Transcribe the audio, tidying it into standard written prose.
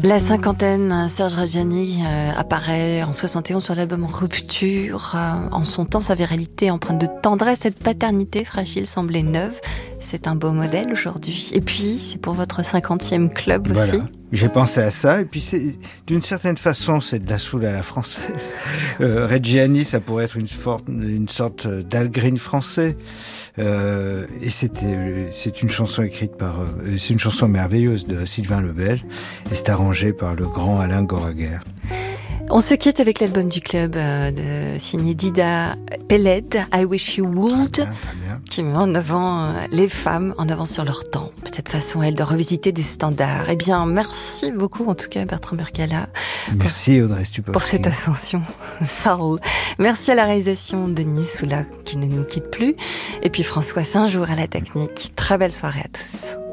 La cinquantaine, Serge Reggiani apparaît en 71 sur l'album Rupture. En son temps, sa viralité empreinte de tendresse et de paternité fragile semblait neuve. C'est un beau modèle aujourd'hui. Et puis, c'est pour votre 50e club aussi. Voilà. J'ai pensé à ça. Et puis, d'une certaine façon, c'est de la soul à la française. Reggiani, ça pourrait être une sorte d'Al Green français. Et c'est une chanson écrite c'est une chanson merveilleuse de Sylvain Lebel. Et c'est arrangé par le grand Alain Goraguer. On se quitte avec l'album du club signé Dida Peled, I Wish You Would, Très bien. qui met en avant les femmes, en avant sur leur temps. De cette façon, elle, de revisiter des standards. Eh bien, merci beaucoup, en tout cas, Bertrand Burkhala. Merci, Audrey Stupowski. Pour cette ascension soul. Merci à la réalisation de Denis Soula, qui ne nous quitte plus. Et puis François Saint-Jour à la technique. Très belle soirée à tous.